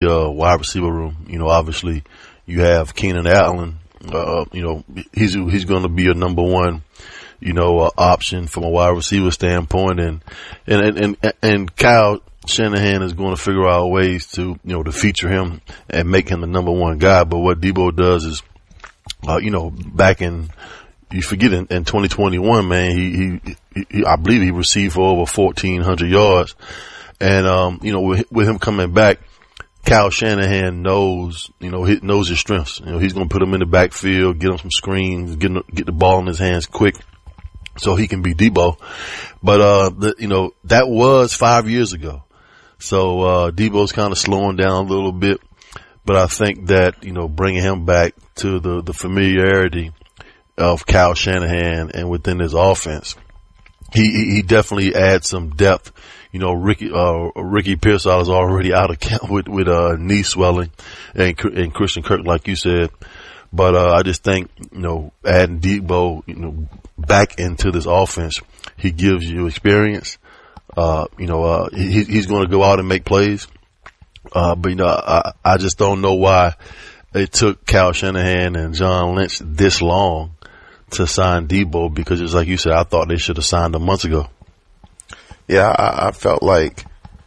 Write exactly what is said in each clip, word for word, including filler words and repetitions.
uh, wide receiver room. You know, obviously you have Keenan Allen. Uh, you know, he's he's going to be a number one, you know, uh, option from a wide receiver standpoint, and and and and, and Kyle Shanahan is going to figure out ways to, you know, to feature him and make him the number one guy. But what Debo does is, uh, you know, back in, you forget in, in twenty twenty-one, man, he, he, he, I believe he received for over fourteen hundred yards. And, um, you know, with, with him coming back, Kyle Shanahan knows, you know, he knows his strengths. You know, he's going to put him in the backfield, get him some screens, get him, get the ball in his hands quick so he can be Debo. But, uh, the, you know, that was five years ago. So, uh, Debo's kind of slowing down a little bit. But I think that, you know, bringing him back to the, the familiarity of Kyle Shanahan and within his offense, he, he definitely adds some depth. You know, Ricky, uh, Ricky Pearsall is already out of camp with, with, uh, knee swelling and, and Christian Kirk, like you said. But, uh, I just think, you know, adding Debo, you know, back into this offense, he gives you experience. Uh, you know, uh, he, he's going to go out and make plays. Uh, but, you know, I, I just don't know why it took Kyle Shanahan and John Lynch this long to sign Debo, because it's like you said, I thought they should have signed him months ago. Yeah, I, I felt like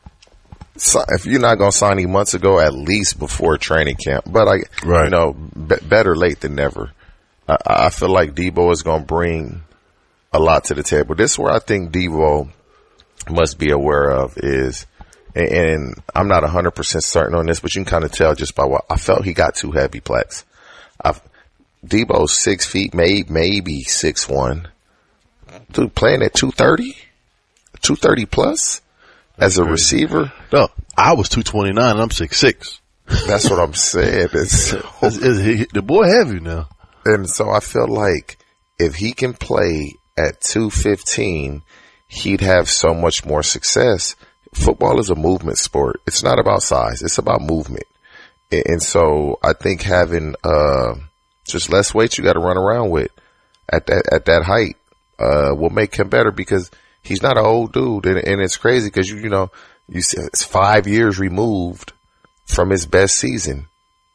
so if you're not going to sign him months ago, at least before training camp. But, I, right. you know, b- better late than never. I, I feel like Debo is going to bring a lot to the table. This is where I think Debo must be aware of is, and, and I'm not one hundred percent certain on this, but you can kind of tell just by what I felt he got too heavy, Plex. I've, Debo's six feet, maybe, maybe six one. Dude, playing at two thirty? two thirty plus as a receiver? No, I was two twenty-nine and I'm six six. That's what I'm saying. It's, it's, it's, the boy heavy now. And so I feel like if he can play at two fifteen, he'd have so much more success. Football is a movement sport. It's not about size. It's about movement. And so I think having, uh, just less weight you got to run around with at that, at that height, uh, will make him better, because he's not an old dude. And, and it's crazy because you, you know, you see it's five years removed from his best season.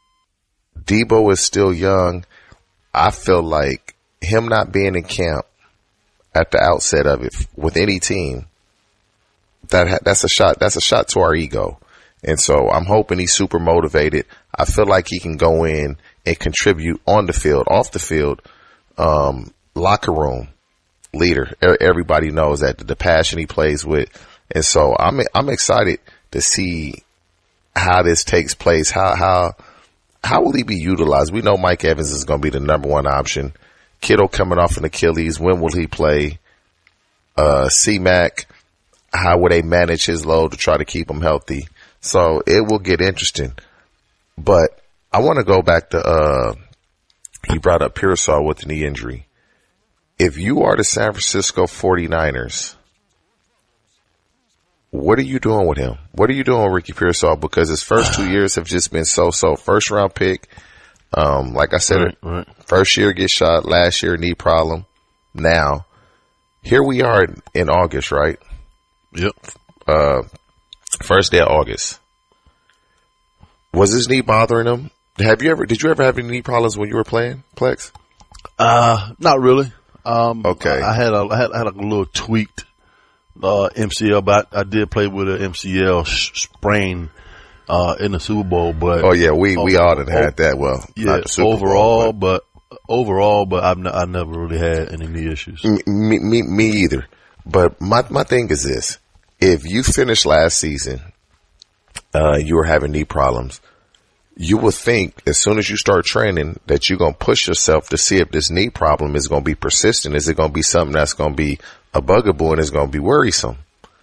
Debo is still young. I feel like him not being in camp at the outset of it with any team, that that's a shot. That's a shot to our ego. And so I'm hoping he's super motivated. I feel like he can go in and contribute on the field, off the field, um, locker room leader. Everybody knows that the passion he plays with. And so I'm, I'm excited to see how this takes place. How, how, how will he be utilized? We know Mike Evans is going to be the number one option. Kittle coming off an Achilles. When will he play? Uh, C-Mac, how will they manage his load to try to keep him healthy? So it will get interesting. But I want to go back to, uh, he brought up Pearsall with the knee injury. If you are the San Francisco forty-niners, what are you doing with him? What are you doing with Ricky Pearsall? Because his first two years have just been so-so. First round pick. Um, like I said, right, right. First year get shot, last year knee problem. Now, here we are in, in August, right? Yep. Uh, first day of August. Was his knee bothering him? Have you ever, did you ever have any knee problems when you were playing, Plex? Uh, not really. Um, okay. I, I had a, I had, I had a little tweaked, uh, M C L, but I, I did play with an M C L sh- sprain, uh, in the Super Bowl, but. Oh yeah, we, we uh, all done oh, had that. Well, yeah, not the Super overall, Bowl, but, but overall, but I've n- I never really had any knee issues. Me, me, me either. But my, my thing is this. If you finished last season, uh, you were having knee problems, you would think as soon as you start training that you're going to push yourself to see if this knee problem is going to be persistent. Is it going to be something that's going to be a bugaboo and is going to be worrisome?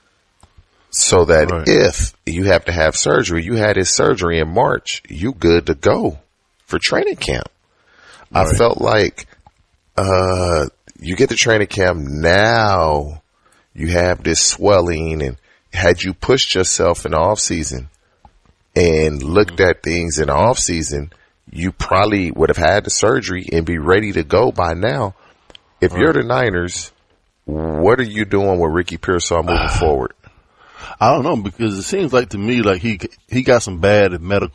So that right. If you have to have surgery, you had his surgery in March, you good to go for training camp. Right. I felt like, uh, you get to training camp now, you have this swelling, and had you pushed yourself in the off season and looked at things in the off season, you probably would have had the surgery and be ready to go by now. If right. You're the Niners, what are you doing with Ricky Pearsall moving forward? I don't know, because it seems like to me like he he got some bad medical